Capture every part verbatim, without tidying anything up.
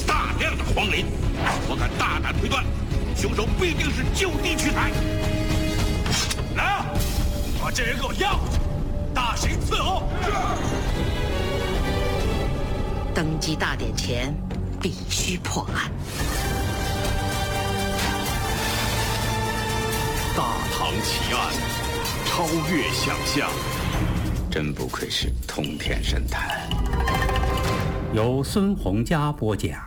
大量的黄磷。我敢大胆推断，凶手必定是就地取材。来啊，把这人给我押回去，大刑伺候。 登基大典前，必须破案。 大唐奇案，超越想象。 真不愧是通天神探。 由孙洪佳播讲。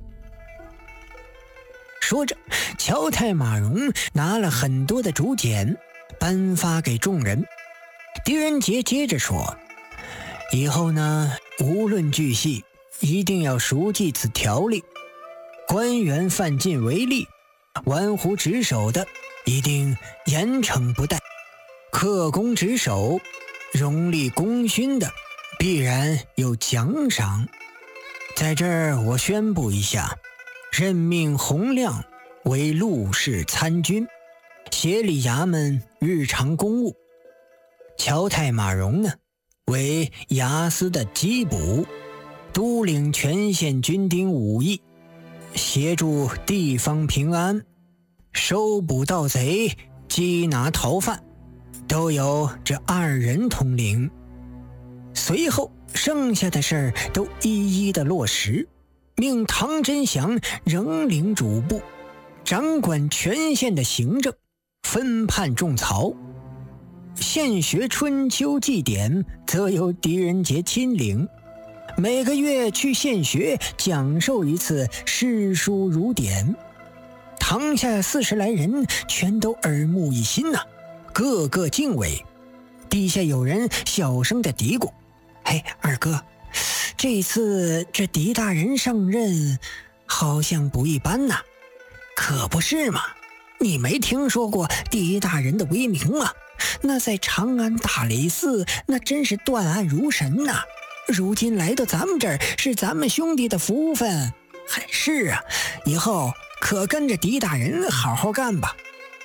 说着，乔太马荣拿了很多的竹简颁发给众人。狄仁杰接着说，以后呢，无论巨细，一定要熟记此条例。官员犯禁违例，玩忽职守的，一定严惩不贷；恪公职守，荣立功勋的，必然有奖赏。在这儿我宣布一下，任命洪亮为陆氏参军，协理衙门日常公务；乔太马荣呢，为衙司的缉捕，督领全县军丁武艺，协助地方平安，收捕盗贼，缉拿逃犯，都由这二人统领。随后剩下的事儿都一一的落实，命唐真祥仍领主簿，掌管全县的行政，分判种草。县学春秋祭典则由狄仁杰亲领，每个月去县学讲授一次诗书儒典。堂下四十来人全都耳目一新呐、啊，个个敬畏。底下有人小声的嘀咕：“哎，二哥，这次这狄大人上任好像不一般呐、啊。”“可不是嘛，你没听说过狄大人的威名吗？那在长安大理寺那真是断案如神呐、啊。如今来到咱们这儿是咱们兄弟的福分。还是啊，以后可跟着狄大人好好干吧。”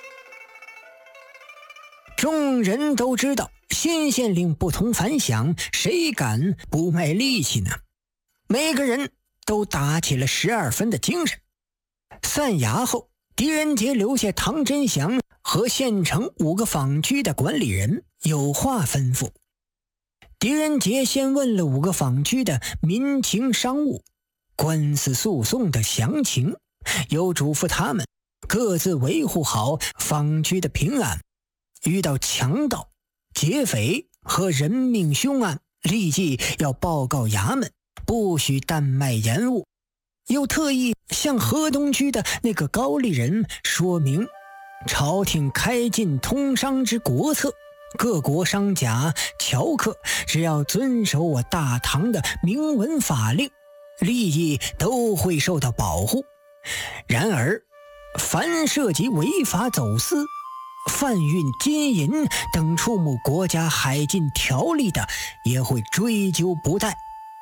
众人都知道新县令不同凡响，谁敢不卖力气呢？每个人都打起了十二分的精神。散衙后，狄仁杰留下唐真祥和县城五个坊区的管理人有话吩咐。狄仁杰先问了五个坊区的民情商务、官司诉讼的详情，又嘱咐他们各自维护好坊区的平安，遇到强盗、劫匪和人命凶案，立即要报告衙门，不许怠慢延误。又特意向河东区的那个高丽人说明，朝廷开禁通商之国策，各国商贾、樵客只要遵守我大唐的明文法令，利益都会受到保护。然而，凡涉及违法走私、贩运金银等触目国家海禁条例的，也会追究不贷。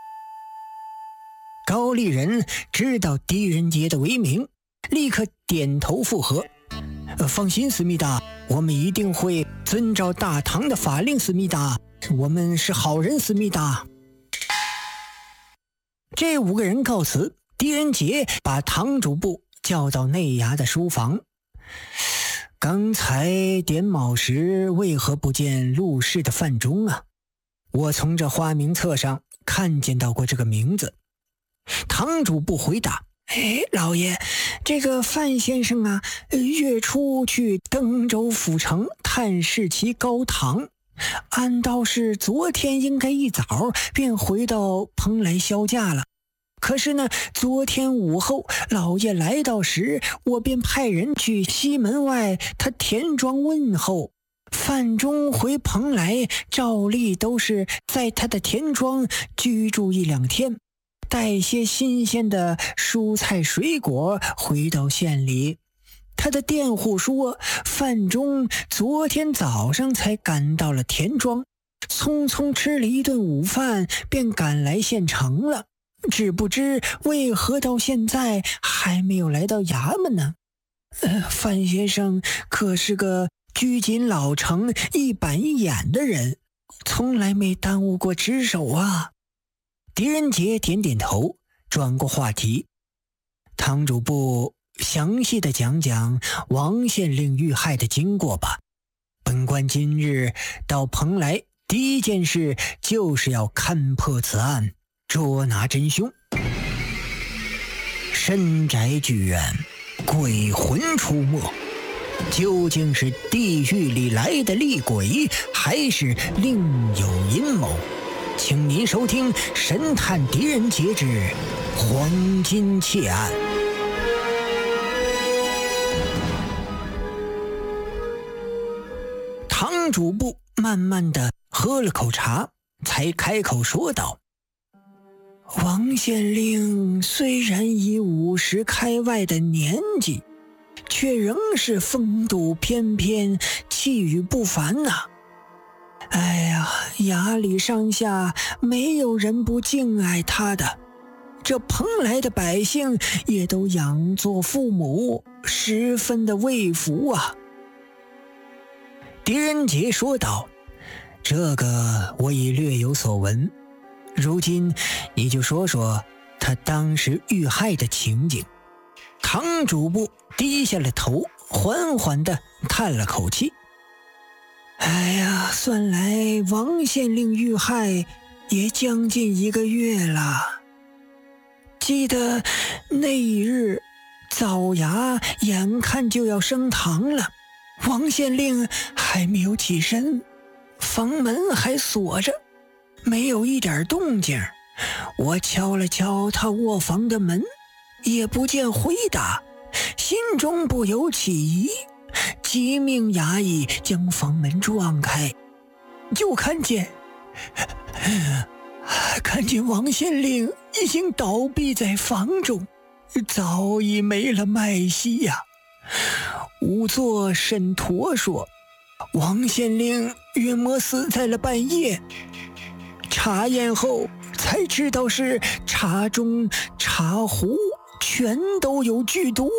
高丽人知道狄仁杰的威名，立刻点头附和：“放心，思密达，我们一定会遵照大唐的法令，思密达，我们是好人，思密达。”这五个人告辞，狄仁杰把唐主簿叫到内衙的书房。刚才点卯时为何不见陆氏的范中啊？我从这花名册上看见到过这个名字。堂主簿回答：“哎，老爷，这个范先生啊，月初去登州府城探视其高堂，按道是昨天应该一早便回到蓬莱销假了。可是呢，昨天午后老爷来到时，我便派人去西门外他田庄问候。范中回蓬莱，照例都是在他的田庄居住一两天，带些新鲜的蔬菜水果回到县里。他的佃户说，范中昨天早上才赶到了田庄，匆匆吃了一顿午饭，便赶来县城了。只不知为何到现在还没有来到衙门呢？呃，范先生可是个拘谨老成、一板一眼的人，从来没耽误过职守啊。狄仁杰点点头，转过话题：“ 堂主簿详细的讲讲王县令遇害的经过吧。本官今日到蓬莱，第一件事就是要勘破此案，捉拿真凶。深宅剧院，鬼魂出没，究竟是地狱里来的厉鬼，还是另有阴谋？请您收听《神探狄仁杰之黄金窃案》。堂主簿慢慢的喝了口茶，才开口说道：王县令虽然已五十开外的年纪，却仍是风度翩翩，气宇不凡呐、啊。哎呀，衙里上下没有人不敬爱他的，这蓬莱的百姓也都仰作父母，十分的畏服啊。狄仁杰说道：这个我已略有所闻，如今你就说说他当时遇害的情景。堂主簿低下了头，缓缓地叹了口气。哎呀，算来王县令遇害也将近一个月了。记得那一日早衙眼看就要升堂了，王县令还没有起身，房门还锁着，没有一点动静。我敲了敲他卧房的门，也不见回答，心中不由起疑，急命衙役将房门撞开，就看见看见王县令已经倒闭在房中，早已没了脉息呀、啊。仵作沈陀说，王县令约莫死在了半夜，查验后才知道是茶中茶壶全都有剧毒。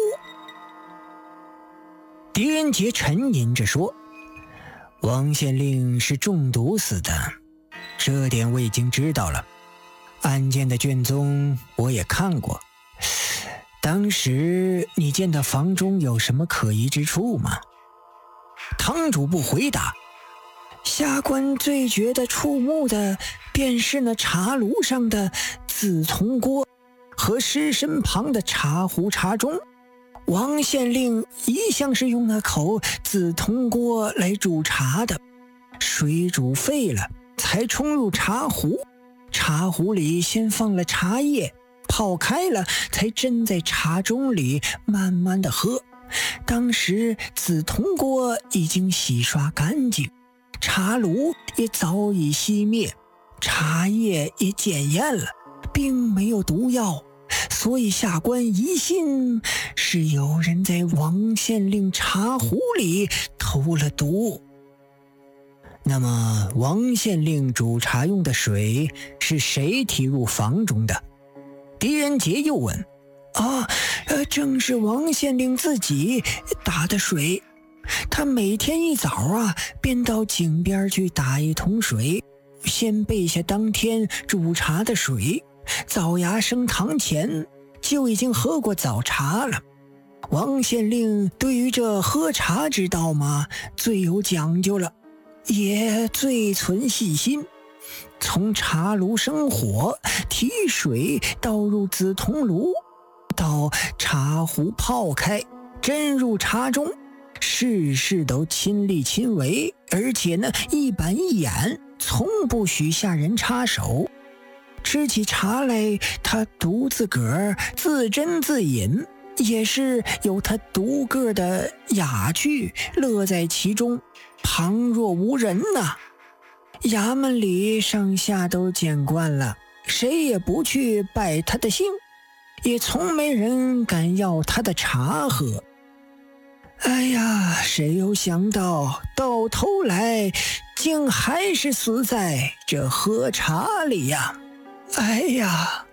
狄仁杰沉吟着说，王县令是中毒死的，这点我已经知道了，案件的卷宗我也看过。当时你见到房中有什么可疑之处吗？堂主不回答。下官最觉得触目的便是那茶炉上的紫铜锅和尸身旁的茶壶茶盅。王县令一向是用那口紫铜锅来煮茶的，水煮沸了才冲入茶壶，茶壶里先放了茶叶，泡开了才斟在茶盅里慢慢的喝。当时紫铜锅已经洗刷干净，茶炉也早已熄灭，茶叶也检验了，并没有毒药，所以下官疑心是有人在王县令茶壶里投了毒。那么王县令煮茶用的水是谁提入房中的？狄仁杰又问。啊，呃，正是王县令自己打的水。他每天一早啊，便到井边去打一桶水，先备下当天煮茶的水，早衙升堂前就已经喝过早茶了。王县令对于这喝茶之道嘛，最有讲究了，也最存细心。从茶炉生火，提水倒入紫铜炉，到茶壶泡开，斟入茶中，事事都亲力亲为，而且呢一板一眼，从不许下人插手。吃起茶来，他独自个儿自斟自饮，也是有他独个的雅趣，乐在其中，旁若无人呐、啊。衙门里上下都见惯了，谁也不去拜他的姓，也从没人敢要他的茶喝。哎呀，谁有想到到头来竟还是死在这喝茶里呀！哎呀！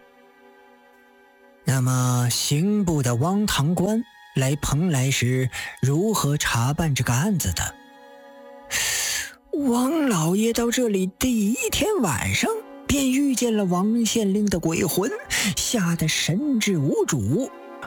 那么刑部的汪堂官来蓬莱时如何查办这个案子的？王老爷到这里第一天晚上便遇见了王县令的鬼魂，吓得神志无主，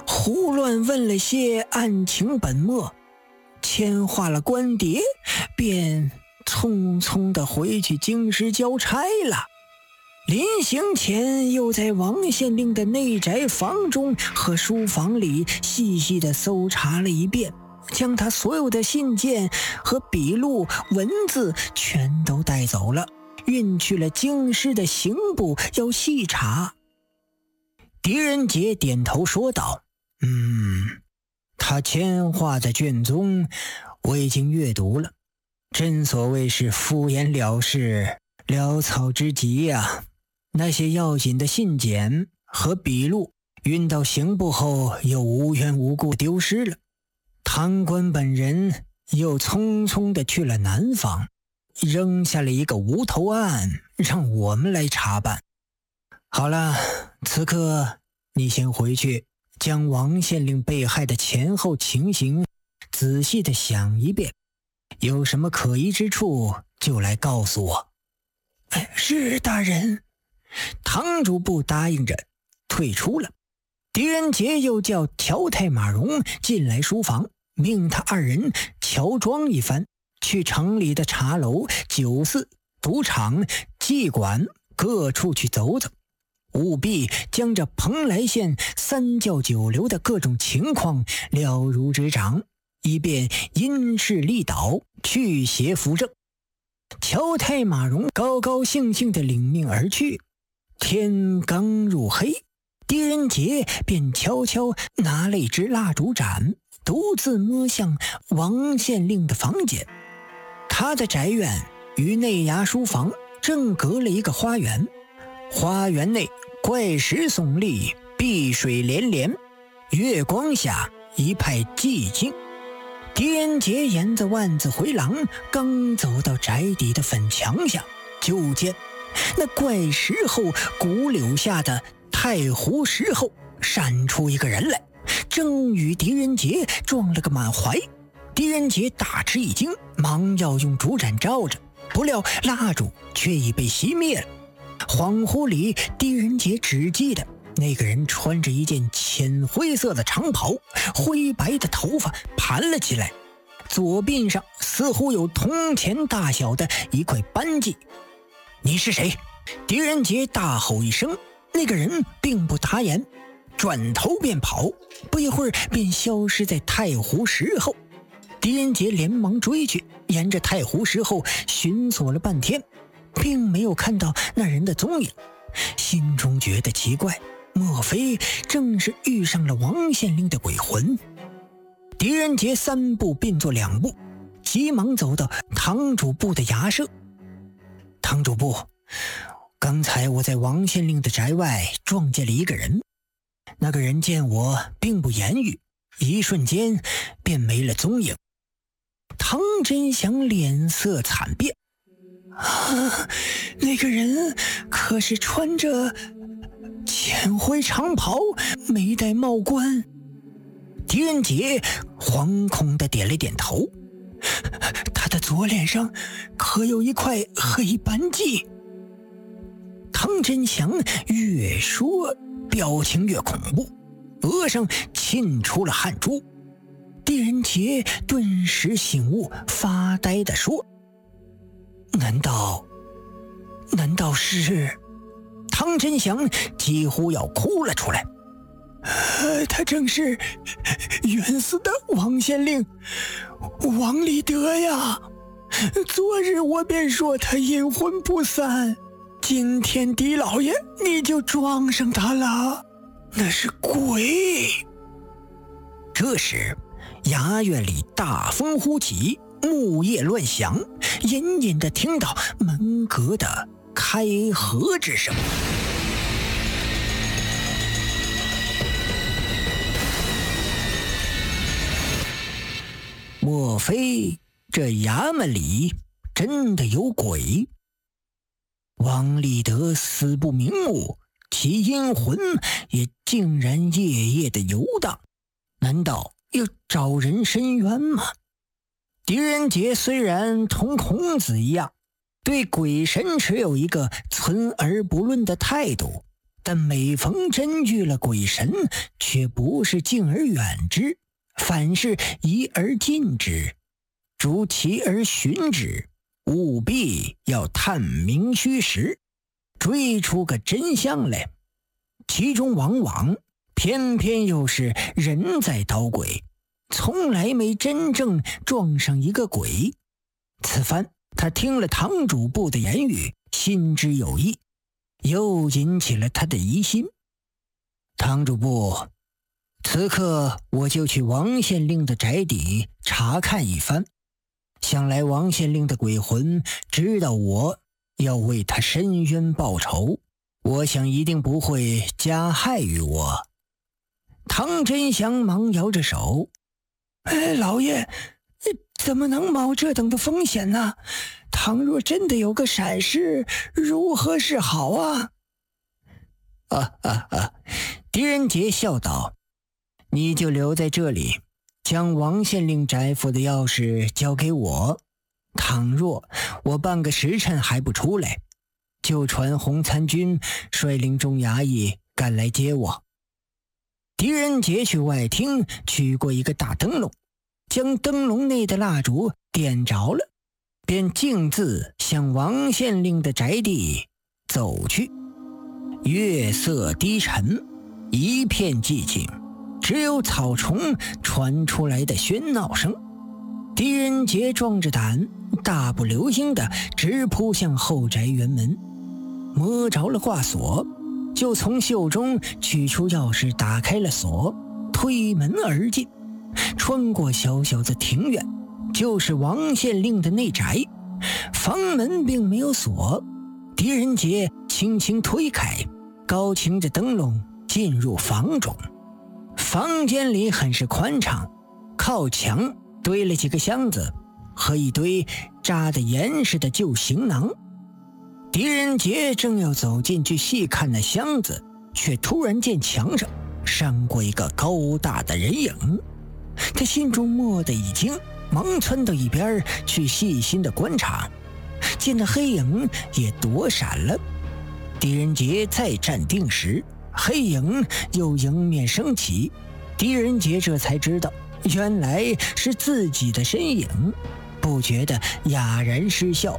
胡乱问了些案情本末，签画了官牒，便匆匆地回去京师交差了。临行前，又在王县令的内宅房中和书房里细细地搜查了一遍，将他所有的信件和笔录文字全都带走了，运去了京师的刑部要细查。狄仁杰点头说道：嗯，他签画的卷宗我已经阅读了，真所谓是敷衍了事，潦草之极呀。那些要紧的信件和笔录运到刑部后，又无缘无故丢失了。堂官本人又匆匆地去了南方，扔下了一个无头案，让我们来查办。好了，此刻你先回去，将王县令被害的前后情形仔细地想一遍，有什么可疑之处就来告诉我。哎，是大人。堂主簿答应着退出了。狄仁杰又叫条太马荣进来书房，命他二人乔装一番，去城里的茶楼、酒肆、赌场、妓馆各处去走走，务必将这蓬莱县三教九流的各种情况了如指掌，以便因势利导，去邪扶正。乔太马荣高高兴兴地领命而去。天刚入黑，狄仁杰便悄悄拿了一支蜡烛盏，独自摸向王县令的房间。他的宅院与内衙书房正隔了一个花园，花园内怪石耸立，碧水连连，月光下一派寂静。狄仁杰沿着万子回廊刚走到宅邸的粉墙下，就见那怪石后古柳下的太湖石后闪出一个人来，正与狄仁杰撞了个满怀。狄仁杰大吃一惊，忙要用烛盏照着，不料蜡烛却已被熄灭了。恍惚里，狄仁杰只记得那个人穿着一件浅灰色的长袍，灰白的头发盘了起来，左鬓上似乎有铜钱大小的一块斑迹。你是谁？狄仁杰大吼一声，那个人并不答言，转头便跑，不一会儿便消失在太湖石后。狄仁杰连忙追去，沿着太湖石后寻索了半天，并没有看到那人的踪影，心中觉得奇怪，莫非正是遇上了王县令的鬼魂？狄仁杰三步并作两步，急忙走到堂主簿的衙舍。堂主簿，刚才我在王县令的宅外撞见了一个人，那个人见我并不言语，一瞬间便没了踪影。唐真祥脸色惨变，啊，那个人可是穿着浅灰长袍，没戴帽冠？狄仁杰惶恐地点了点头。他的左脸上可有一块黑斑迹？唐真祥越说表情越恐怖，额上沁出了汗珠。狄仁杰顿时醒悟，发呆地说：难道难道是……唐真祥几乎要哭了出来。呃，他正是冤死的王县令王立德呀！昨日我便说他阴魂不散，今天狄老爷你就撞上他了，那是鬼！这时衙院里大风呼起，木叶乱响，隐隐地听到门阁的开合之声。莫非这衙门里真的有鬼？王立德死不瞑目，其阴魂也竟然夜夜的游荡，难道要找人伸冤吗？狄仁杰虽然同孔子一样对鬼神持有一个存而不论的态度， 但每逢真遇了鬼神，却不是敬而远之，反是移而近之，逐其而寻之，务必要探明虚实，追出个真相来。其中往往偏偏又是人在捣鬼，从来没真正撞上一个鬼。此番他听了堂主部的言语，心知有意，又引起了他的疑心。堂主部，此刻我就去王县令的宅邸查看一番，想来王县令的鬼魂知道我要为他伸冤报仇，我想一定不会加害于我。唐真祥忙摇着手，哎，老爷，怎么能冒这等的风险呢？倘若真的有个闪失，如何是好啊？啊啊啊！狄仁杰笑道：“你就留在这里，将王县令宅府的钥匙交给我。倘若我半个时辰还不出来，就传洪参军率领众衙役赶来接我。”狄仁杰去外厅取过一个大灯笼，将灯笼内的蜡烛点着了，便径自向王县令的宅地走去。月色低沉，一片寂静，只有草丛传出来的喧闹声。狄仁杰壮着胆，大步流星地直扑向后宅园门，摸着了挂锁，就从袖中取出钥匙打开了锁，推门而进。穿过小小的庭院，就是王县令的内宅。房门并没有锁，狄仁杰轻轻推开，高擎着灯笼进入房中。房间里很是宽敞，靠墙堆了几个箱子和一堆扎得严实的旧行囊。狄仁杰正要走进去细看那箱子，却突然见墙上闪过一个高大的人影。他心中蓦地一惊，忙窜到一边去细心的观察，见那黑影也躲闪了。狄仁杰再站定时，黑影又迎面升起。狄仁杰这才知道，原来是自己的身影，不觉得哑然失笑。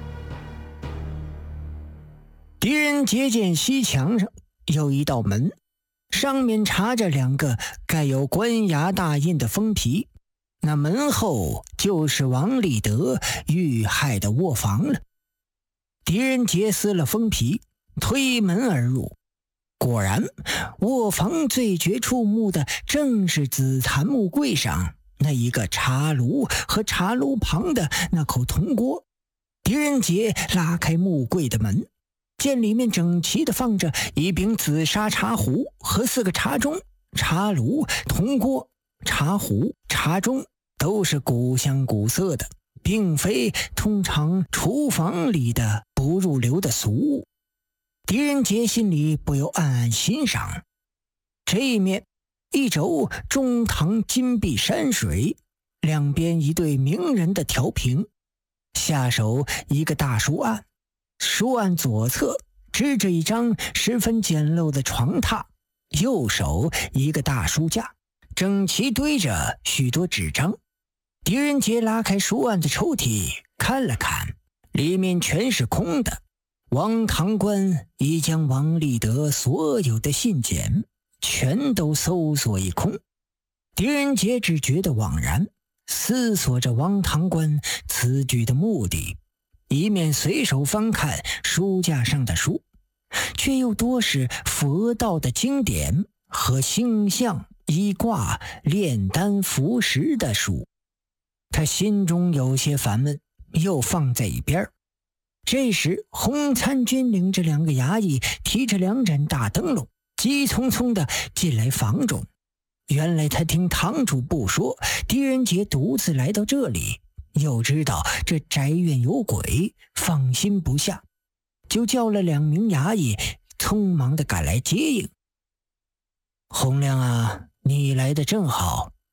狄仁杰见西墙上有一道门，上面插着两个盖有官衙大印的封皮，那门后就是王立德遇害的卧房了。狄仁杰撕了封皮，推门而入，果然卧房最觉触目的正是紫檀木柜上那一个茶炉和茶炉旁的那口铜锅。狄仁杰拉开木柜的门，见里面整齐地放着一柄紫砂茶壶和四个茶盅，茶炉、铜锅、茶壶、茶盅都是古香古色的，并非通常厨房里的不入流的俗物。狄仁杰心里不由暗暗欣赏。这一面一轴中堂金碧山水，两边一对名人的调屏，下手一个大书案，书案左侧支着一张十分简陋的床榻，右手一个大书架，整齐堆着许多纸张。狄仁杰拉开书案的抽屉看了看，里面全是空的。王堂官已将王立德所有的信件全都搜索一空。狄仁杰只觉得惘然，思索着王堂官此举的目的，一面随手翻看书架上的书，却又多是佛道的经典和星象、医卦、炼丹、服食的书。他心中有些烦闷，又放在一边。这时洪参军领着两个衙役，提着两盏大灯笼，急匆匆地进来房中。原来他听堂主部说狄仁杰独自来到这里，又知道这宅院有鬼，放心不下，就叫了两名衙役匆忙地赶来接应。洪亮啊，你来得正好，